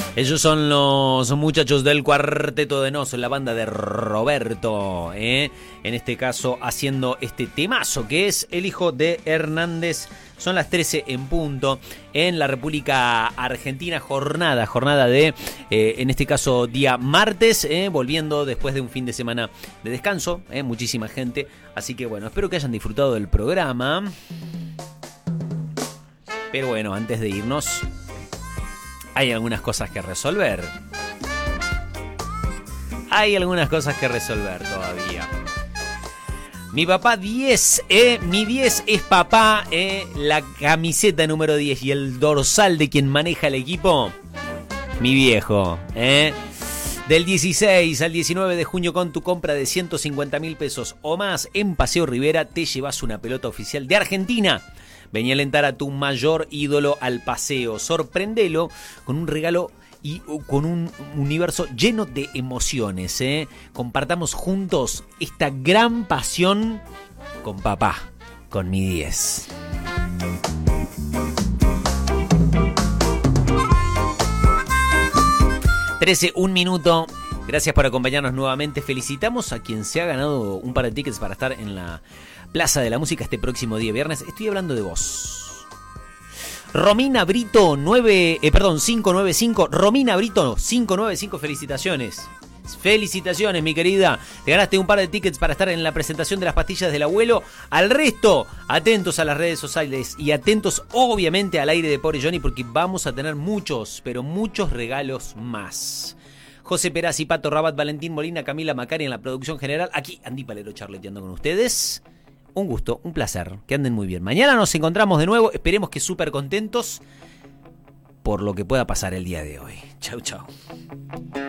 Ellos son los muchachos del Cuarteto de Nos, la banda de Roberto, en este caso haciendo este temazo que es El Hijo de Hernández. Son las 13 en punto en la República Argentina, jornada de, en este caso, día martes, volviendo después de un fin de semana de descanso, muchísima gente. Así que bueno, espero que hayan disfrutado del programa. Pero bueno, antes de irnos, hay algunas cosas que resolver. Hay algunas cosas que resolver todavía. Mi papá 10, mi 10 es papá, la camiseta número 10 y el dorsal de quien maneja el equipo, mi viejo, Del 16 al 19 de junio con tu compra de 150.000 pesos o más en Paseo Rivera te llevas una pelota oficial de Argentina. Vení a alentar a tu mayor ídolo al paseo. Sorprendelo con un regalo y con un universo lleno de emociones. Compartamos juntos esta gran pasión con papá, con mi 10. Un minuto. Gracias por acompañarnos nuevamente. Felicitamos a quien se ha ganado un par de tickets para estar en la Plaza de la Música este próximo día viernes. Estoy hablando de vos. Romina Brito 595. Romina Brito 595. Felicitaciones. Felicitaciones, mi querida. Te ganaste un par de tickets para estar en la presentación de las pastillas del abuelo. Al resto, atentos a las redes sociales y atentos, obviamente, al aire de Pobre Johnny, porque vamos a tener muchos, pero muchos regalos más. José Perazzi, Pato Rabat, Valentín Molina, Camila Macari en la producción general. Aquí Andy Palero charleteando con ustedes. Un gusto, un placer. Que anden muy bien. Mañana nos encontramos de nuevo. Esperemos que súper contentos por lo que pueda pasar el día de hoy. Chau, chau.